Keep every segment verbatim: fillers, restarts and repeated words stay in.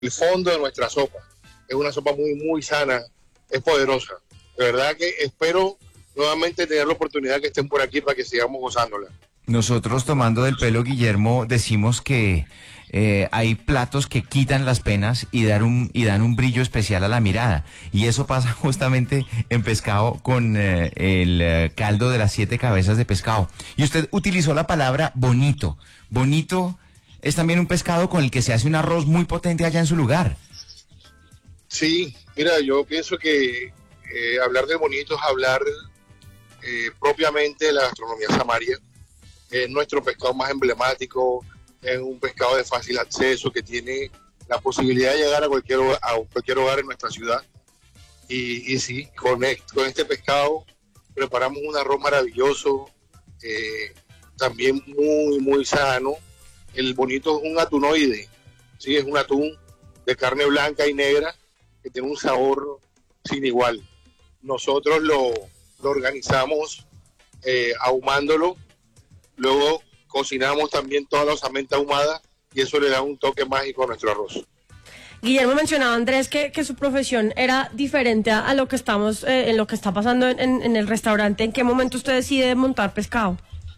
el fondo de nuestra sopa. Es una sopa muy, muy sana, es poderosa. De verdad que espero nuevamente tener la oportunidad que estén por aquí para que sigamos gozándola. Nosotros, tomando del pelo, Guillermo, decimos que eh, hay platos que quitan las penas y dan un y dan un brillo especial a la mirada. Y eso pasa justamente en pescado con eh, el eh, caldo de las siete cabezas de pescado. Y usted utilizó la palabra bonito. Bonito es también un pescado con el que se hace un arroz muy potente allá en su lugar. Sí, mira, yo pienso que eh, hablar de bonito es hablar eh, propiamente de la gastronomía samaria. Es nuestro pescado más emblemático, es un pescado de fácil acceso que tiene la posibilidad de llegar a cualquier, a cualquier hogar en nuestra ciudad. Y, y sí, con este, con este pescado preparamos un arroz maravilloso, eh, también muy, muy sano. El bonito es un atunoide, ¿sí? Es un atún de carne blanca y negra que tiene un sabor sin igual. Nosotros lo, lo organizamos eh, ahumándolo. Luego cocinamos también toda la osamenta ahumada y eso le da un toque mágico a nuestro arroz. Guillermo, mencionaba Andrés que, que su profesión era diferente a, a lo que estamos, eh, en lo que está pasando en, en, en el restaurante. ¿En qué momento usted decide montar pescado?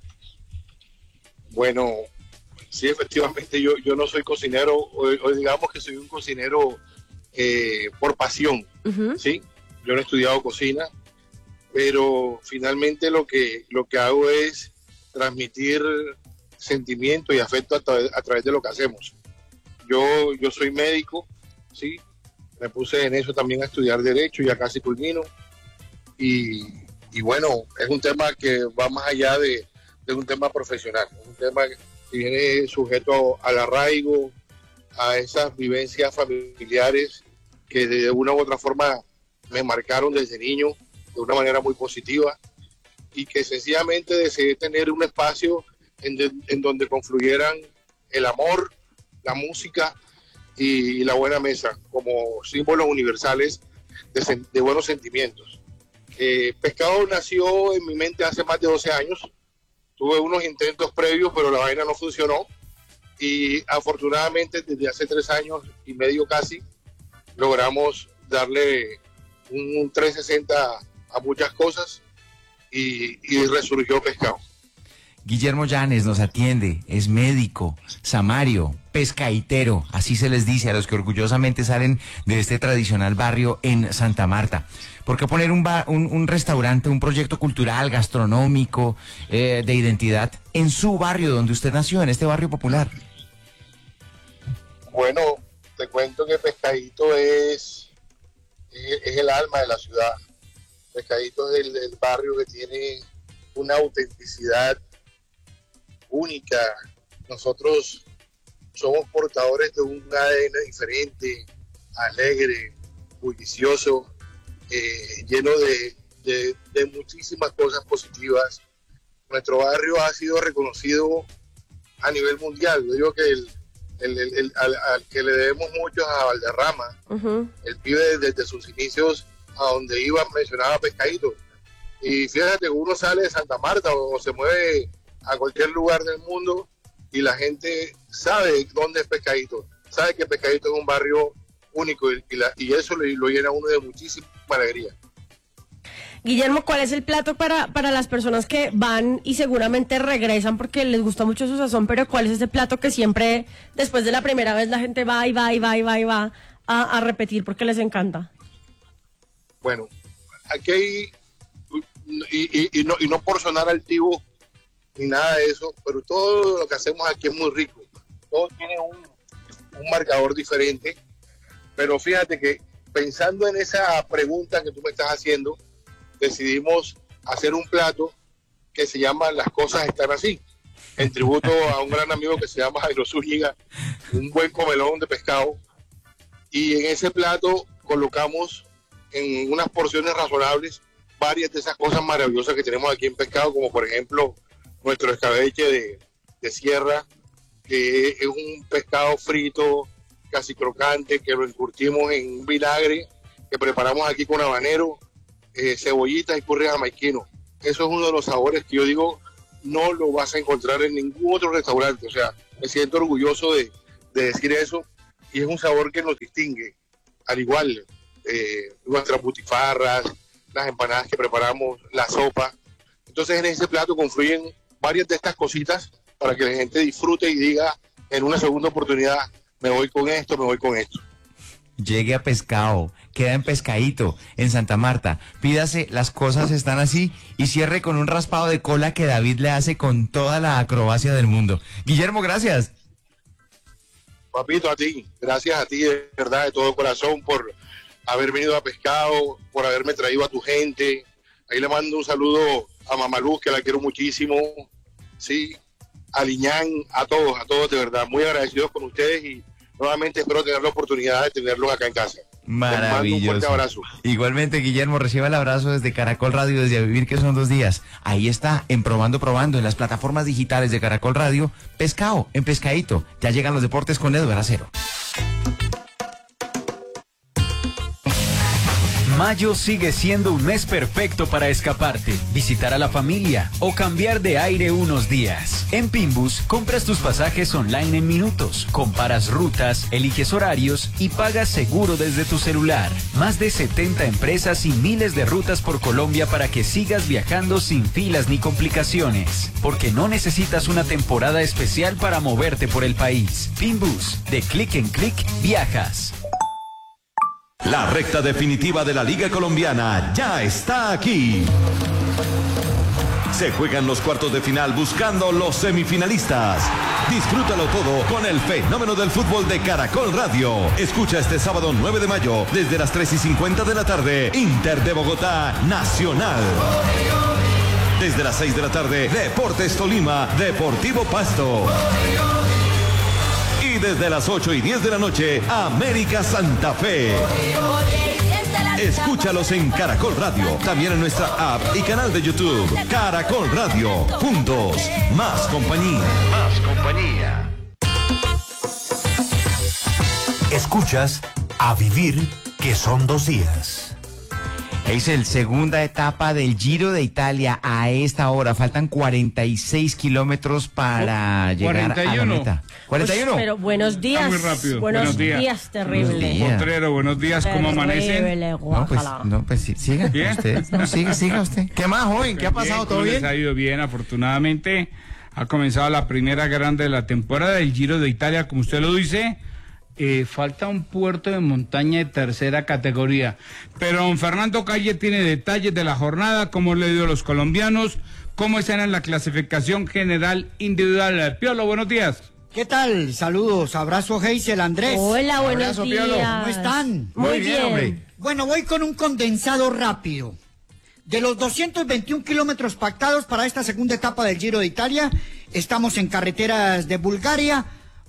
Bueno, sí, efectivamente yo, yo no soy cocinero, o, o digamos que soy un cocinero eh, por pasión, uh-huh. ¿Sí? Yo no he estudiado cocina, pero finalmente lo que, lo que hago es transmitir sentimiento y afecto a, tra- a través de lo que hacemos. Yo, yo soy médico, ¿sí? Me puse en eso también a estudiar Derecho, ya casi culmino. Y, y bueno, es un tema que va más allá de, de un tema profesional, es un tema que viene sujeto al arraigo, a esas vivencias familiares que de una u otra forma me marcaron desde niño de una manera muy positiva, y que sencillamente deseé tener un espacio en, de, en donde confluyeran el amor, la música y, y la buena mesa como símbolos universales de, de buenos sentimientos. Eh, Pescado nació en mi mente hace más de doce años. Tuve unos intentos previos, pero la vaina no funcionó. Y afortunadamente desde hace tres años y medio casi logramos darle un, un trescientos sesenta a muchas cosas. Y, y resurgió Pescado. Guillermo Llanes nos atiende, es médico, samario, pescaitero, así se les dice a los que orgullosamente salen de este tradicional barrio en Santa Marta. ¿Por qué poner un, bar, un, un restaurante, un proyecto cultural, gastronómico, eh, de identidad en su barrio donde usted nació, en este barrio popular? Bueno, te cuento que Pescadito es, es, es el alma de la ciudad. Pescadito es el, el barrio que tiene una autenticidad única. Nosotros somos portadores de un A D N diferente, alegre, bullicioso, eh, lleno de, de, de muchísimas cosas positivas. Nuestro barrio ha sido reconocido a nivel mundial. Yo digo que el, el, el, el, al, al que le debemos mucho a Valderrama, uh-huh. El pibe desde sus inicios a donde iba mencionaba Pescadito. Y fíjate que uno sale de Santa Marta o, o se mueve a cualquier lugar del mundo y la gente sabe dónde es Pescadito, sabe que Pescadito es un barrio único y, y, la, y eso lo, lo llena a uno de muchísima alegría. Guillermo, ¿cuál es el plato para, para las personas que van y seguramente regresan porque les gusta mucho su sazón, pero cuál es ese plato que siempre después de la primera vez la gente va y va y va y va y va a, a repetir porque les encanta? Bueno, aquí hay, y, y, y, no, y no por sonar altivo ni nada de eso, pero todo lo que hacemos aquí es muy rico. Todo tiene un, un marcador diferente, pero fíjate que pensando en esa pregunta que tú me estás haciendo, decidimos hacer un plato que se llama Las cosas están así, en tributo a un gran amigo que se llama Jairo Zúñiga, un buen comelón de pescado, y en ese plato colocamos en unas porciones razonables varias de esas cosas maravillosas que tenemos aquí en Pescado, como por ejemplo nuestro escabeche de, de sierra, que es un pescado frito, casi crocante, que lo encurtimos en un vinagre, que preparamos aquí con habanero, eh, cebollitas y curry jamaiquino. Eso es uno de los sabores que yo digo, no lo vas a encontrar en ningún otro restaurante. O sea, me siento orgulloso de, de decir eso, y es un sabor que nos distingue. Al igual, eh, nuestras butifarras, las empanadas que preparamos, la sopa. Entonces en ese plato confluyen varias de estas cositas para que la gente disfrute y diga en una segunda oportunidad, me voy con esto, me voy con esto. Llegue a Pescado, queda en Pescadito, en Santa Marta. Pídase, las cosas están así, y cierre con un raspado de cola que David le hace con toda la acrobacia del mundo. Guillermo, gracias. Papito, a ti, gracias a ti de verdad, de todo corazón, por haber venido a Pescado, por haberme traído a tu gente. Ahí le mando un saludo a Mamaluz, que la quiero muchísimo, sí, a Liñán, a todos, a todos de verdad, muy agradecidos con ustedes y nuevamente espero tener la oportunidad de tenerlos acá en casa. Maravilloso. Un fuerte abrazo. Igualmente, Guillermo, reciba el abrazo desde Caracol Radio, desde A Vivir, que son dos días. Ahí está, en Probando Probando, en las plataformas digitales de Caracol Radio, Pescado, en Pescadito. Ya llegan los deportes con Edward Acero. Mayo sigue siendo un mes perfecto para escaparte, visitar a la familia o cambiar de aire unos días. En Pinbus, compras tus pasajes online en minutos, comparas rutas, eliges horarios y pagas seguro desde tu celular. Más de setenta empresas y miles de rutas por Colombia para que sigas viajando sin filas ni complicaciones. Porque no necesitas una temporada especial para moverte por el país. Pinbus, de clic en clic, viajas. La recta definitiva de la Liga Colombiana ya está aquí. Se juegan los cuartos de final buscando los semifinalistas. Disfrútalo todo con el fenómeno del fútbol de Caracol Radio. Escucha este sábado nueve de mayo desde las tres y cincuenta de la tarde, Inter de Bogotá, Nacional. Desde las seis de la tarde, Deportes Tolima, Deportivo Pasto. Y desde las ocho y diez de la noche, América Santa Fe. Escúchalos en Caracol Radio, también en nuestra app y canal de YouTube. Caracol Radio, juntos, más compañía. Más compañía. Escuchas A Vivir, que son dos días. Es el segunda etapa del Giro de Italia a esta hora. Faltan cuarenta y seis kilómetros para llegar cuarenta y uno. a la meta. cuarenta y uno. Uy, pero buenos días. Está muy rápido. Buenos, Buenos días. días, terrible. Buenos días. Potrero, buenos días, ¿cómo amanecen? Terrible, No, pues, guácala. no, pues sí, siga ¿Bien? usted. No, siga, siga usted. ¿Qué más, joven? ¿Qué ha pasado? ¿Todo Les bien? ha ido bien, afortunadamente. Ha comenzado la primera grande de la temporada del Giro de Italia, como usted lo dice. Eh, falta un puerto de montaña de tercera categoría. Pero don Fernando Calle tiene detalles de la jornada, cómo le dio a los colombianos, cómo están en la clasificación general individual. Piolo, buenos días. ¿Qué tal? Saludos, abrazo Geisel, Andrés. Hola, buenos Abrazo, días. Piolo. ¿Cómo están? Muy, Muy bien, bien, hombre. Bueno, voy con un condensado rápido. De los doscientos veintiún kilómetros pactados para esta segunda etapa del Giro de Italia, estamos en carreteras de Bulgaria,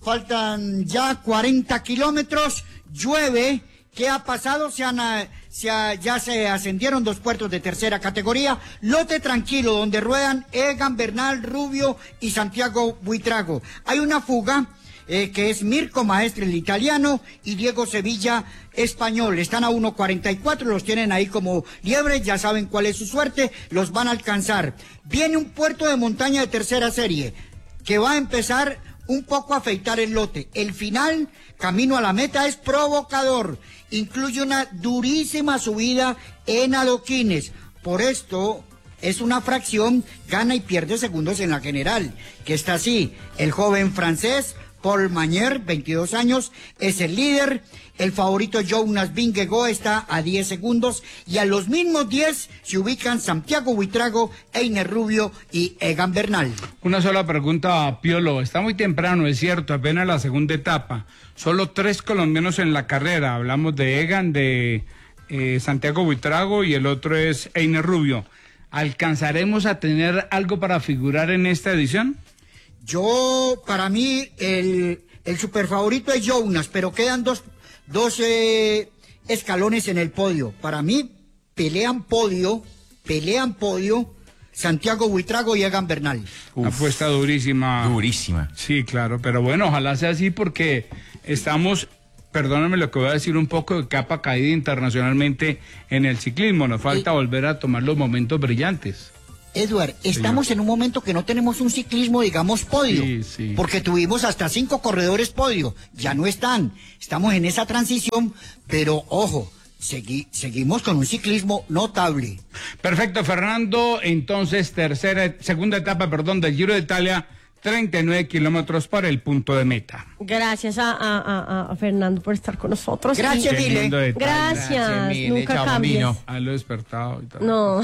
faltan ya cuarenta kilómetros, llueve. ¿Qué ha pasado? Se han, eh, se ha- ya se ascendieron dos puertos de tercera categoría. Lote tranquilo, donde ruedan Egan Bernal, Rubio y Santiago Buitrago. Hay una fuga eh, que es Mirko Maestre, el italiano, y Diego Sevilla, español. Están a uno cuarenta y cuatro, los tienen ahí como liebres, ya saben cuál es su suerte, los van a alcanzar. Viene un puerto de montaña de tercera serie, que va a empezar un poco a afeitar el lote. El final, camino a la meta, es provocador. Incluye una durísima subida en adoquines. Por esto, es una fracción, gana y pierde segundos en la general, que está así. El joven francés, Paul Magnier, veintidós años, es el líder. El favorito Jonas Vingegaard está a diez segundos y a los mismos diez se ubican Santiago Buitrago, Einer Rubio y Egan Bernal. Una sola pregunta a Piolo. Está muy temprano, es cierto, apenas la segunda etapa. Solo tres colombianos en la carrera. Hablamos de Egan, de eh, Santiago Buitrago y el otro es Einer Rubio. ¿Alcanzaremos a tener algo para figurar en esta edición? Yo, para mí, el, el super favorito es Jonas, pero quedan dos, dos eh, escalones en el podio. Para mí, pelean podio, pelean podio, Santiago Buitrago y Egan Bernal. Uf. Apuesta durísima. Durísima. Sí, claro, pero bueno, ojalá sea así porque estamos, perdóname lo que voy a decir, un poco de capa caída internacionalmente en el ciclismo. Nos falta Y- volver a tomar los momentos brillantes. Edward, estamos Señor. en un momento que no tenemos un ciclismo, digamos, podio, Sí, sí. porque tuvimos hasta cinco corredores podio, ya no están, estamos en esa transición, pero ojo, segui- seguimos con un ciclismo notable. Perfecto, Fernando. Entonces, tercera, segunda etapa, perdón, del Giro de Italia, treinta y nueve kilómetros para el punto de meta. Gracias a, a, a, a Fernando por estar con nosotros. Gracias, Y- Dile. Tremendo detalle. Gracias, Gracias, mile, nunca chao, cambies. bambino. Ah, lo he despertado y tal. No.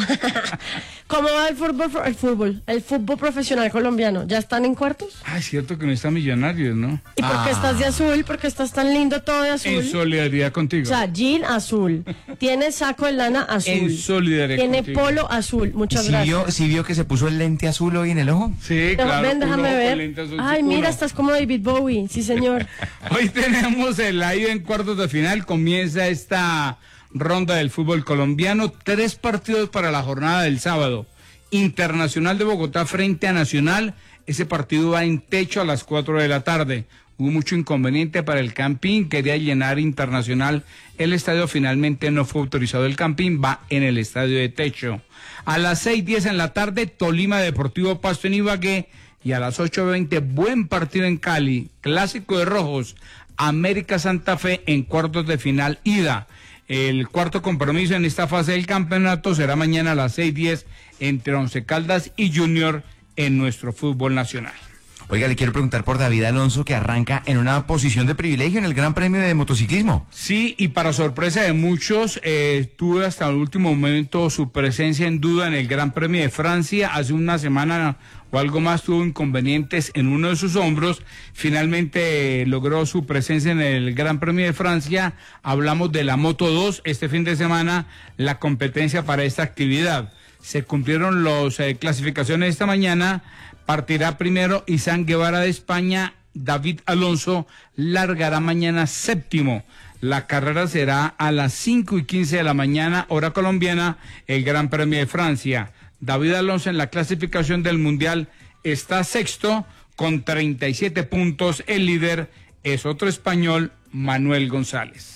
¿Cómo va el fútbol, el fútbol, el fútbol profesional colombiano? ¿Ya están en cuartos? Ah, es cierto que no están millonarios, ¿no? ¿Y por qué Ah. estás de azul? ¿Por qué estás tan lindo todo de azul? En solidaridad contigo. O sea, jean azul, tiene saco de lana azul, En solidaridad tiene contigo. polo azul. Muchas ¿Sí gracias. vio, sí vio que se puso el lente azul hoy en el ojo? Sí, No, claro. ven, uno déjame con ver. lentes azul, Ay, sí, mira, uno. estás como David Bowie. Sí, señor. Hoy tenemos la ida en cuartos de final. Comienza esta ronda del fútbol colombiano. Tres partidos para la jornada del sábado. Internacional de Bogotá frente a Nacional. Ese partido va en techo a las cuatro de la tarde. Hubo mucho inconveniente para el Campín. Quería llenar Internacional el estadio. Finalmente no fue autorizado el Campín. Va en el estadio de techo. A las seis diez en la tarde, Tolima Deportivo Pasto en Ibagué. Y a las ocho veinte, buen partido en Cali, clásico de rojos, América Santa Fe en cuartos de final ida. El cuarto compromiso en esta fase del campeonato será mañana a las seis diez entre Once Caldas y Junior en nuestro fútbol nacional. Oiga, le quiero preguntar por David Alonso, que arranca en una posición de privilegio en el Gran Premio de Motociclismo. Sí, y para sorpresa de muchos, eh, tuve hasta el último momento su presencia en duda en el Gran Premio de Francia. Hace una semana o algo más tuvo inconvenientes en uno de sus hombros. Finalmente eh, logró su presencia en el Gran Premio de Francia. Hablamos de la Moto dos este fin de semana, la competencia para esta actividad. Se cumplieron las eh, clasificaciones esta mañana. Partirá primero Izán Guevara de España. David Alonso largará mañana séptimo. La carrera será a las cinco y quince de la mañana, hora colombiana, el Gran Premio de Francia. David Alonso en la clasificación del Mundial está sexto con treinta y siete puntos. El líder es otro español, Manuel González.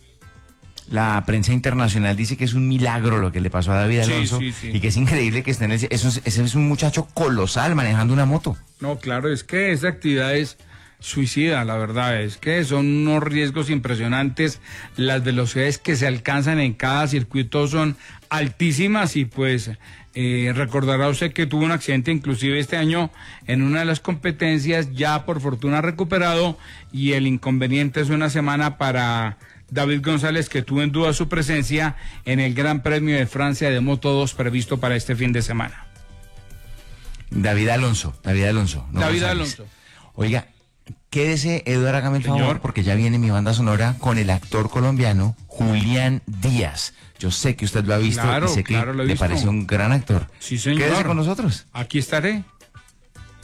La prensa internacional dice que es un milagro lo que le pasó a David Sí, Alonso sí, sí. y que es increíble que esté en el... Eso es, ese es un muchacho colosal manejando una moto. No, claro, es que esa actividad es suicida, la verdad, es que son unos riesgos impresionantes. Las velocidades que se alcanzan en cada circuito son altísimas y pues eh, recordará usted que tuvo un accidente inclusive este año en una de las competencias, ya por fortuna recuperado, y el inconveniente es una semana para David González, que tuvo en duda su presencia en el Gran Premio de Francia de Moto dos previsto para este fin de semana. David Alonso, David Alonso. no David González. Alonso. Oiga, quédese, Eduardo, hágame el Señor. favor, porque ya viene mi banda sonora con el actor colombiano Julián Díaz. Yo sé que usted lo ha visto Claro, y sé que claro, lo he le visto. parece un gran actor. Sí, señor. Quédese con nosotros. Aquí estaré.